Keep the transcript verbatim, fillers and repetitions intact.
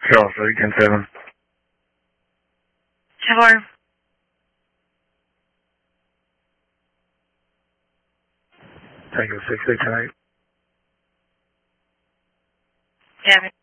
Charles three, ten seven. ten four. Tango six, eight, ten eight. Yeah.